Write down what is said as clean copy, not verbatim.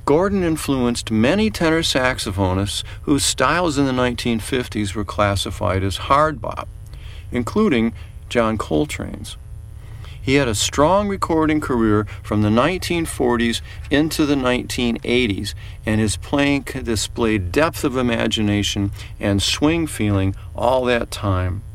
Gordon influenced many tenor saxophonists whose styles in the 1950s were classified as hard bop, including John Coltrane's. He had a strong recording career from the 1940s into the 1980s, and his playing displayed depth of imagination and swing feeling all that time.